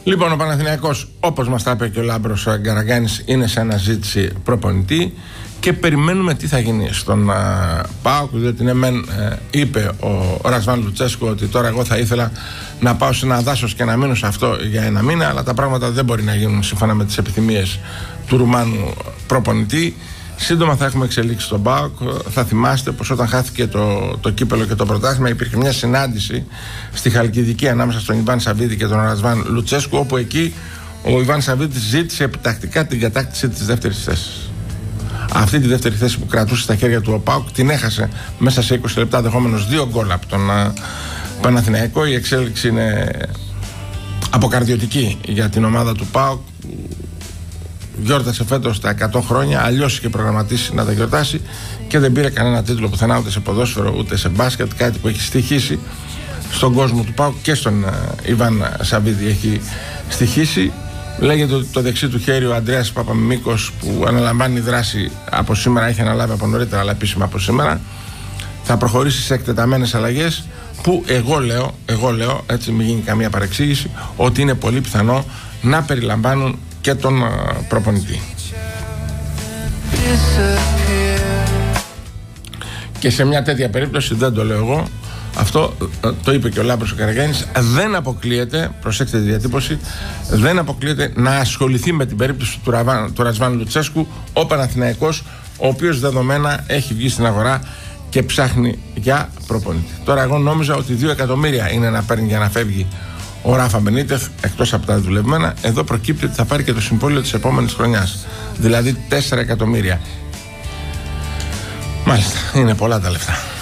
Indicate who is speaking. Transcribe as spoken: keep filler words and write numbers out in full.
Speaker 1: Λοιπόν, ο Παναθηναϊκός, όπως μας τα είπε και ο Λάμπρος Γκαραγκάνης, είναι σε αναζήτηση προπονητή και περιμένουμε τι θα γίνει στον uh, ΠΑΟΚ, διότι ναι μεν uh, είπε ο Ρασβάν Λουτσέσκου ότι τώρα εγώ θα ήθελα να πάω σε ένα δάσος και να μείνω σε αυτό για ένα μήνα, αλλά τα πράγματα δεν μπορεί να γίνουν σύμφωνα με τις επιθυμίες του Ρουμάνου προπονητή. Σύντομα θα έχουμε εξελίξει στον ΠΑΟΚ. Θα θυμάστε πως όταν χάθηκε το, το κύπελο και το πρωτάθλημα υπήρχε μια συνάντηση στη Χαλκιδική ανάμεσα στον Ιβάν Σαββίδη και τον Ρασβάν Λουτσέσκου, όπου εκεί ο Ιβάν Σαββίδης ζήτησε επιτακτικά την κατάκτηση της δεύτερης θέσης. Αυτή τη δεύτερη θέση που κρατούσε στα χέρια του ο ΠΑΟΚ την έχασε μέσα σε είκοσι λεπτά, δεχόμενος δύο γκολ από τον uh, Παναθηναϊκό. Η εξέλιξη είναι αποκαρδιωτική για την ομάδα του ΠΑΟΚ. Γιόρτασε φέτος τα εκατό χρόνια, αλλιώς είχε προγραμματίσει να τα γιορτάσει και δεν πήρε κανένα τίτλο πουθενά, ούτε σε ποδόσφαιρο ούτε σε μπάσκετ. Κάτι που έχει στοιχήσει στον κόσμο του ΠΑΟΚ και στον uh, Ιβάν Σαββίδη έχει στοιχήσει. Λέγεται ότι το δεξί του χέρι ο Ανδρέας Παπαμιμίκος, που αναλαμβάνει δράση από σήμερα, έχει αναλάβει από νωρίτερα, αλλά επίσημα από σήμερα, θα προχωρήσει σε εκτεταμένες αλλαγές που εγώ λέω, εγώ λέω, έτσι μην γίνει καμία παρεξήγηση, ότι είναι πολύ πιθανό να περιλαμβάνουν και τον uh, προπονητή. Και σε μια τέτοια περίπτωση, δεν το λέω εγώ, αυτό το είπε και ο Λάμπρος ο Καραγιάννης, δεν αποκλείεται, προσέξτε τη διατύπωση, δεν αποκλείεται να ασχοληθεί με την περίπτωση του, Ραβάν, του Ρασβάν Λουτσέσκου ο Παναθηναϊκός, ο οποίος δεδομένα έχει βγει στην αγορά και ψάχνει για προπονητή. Τώρα εγώ νόμιζα ότι δύο εκατομμύρια είναι να παίρνει για να φεύγει ο Ράφα Μπενίτεθ, εκτός από τα δουλευμένα. Εδώ προκύπτει ότι θα πάρει και το συμβόλαιο της επόμενης χρονιάς, δηλαδή τέσσερα εκατομμύρια. Μάλιστα, είναι πολλά τα λεφτά.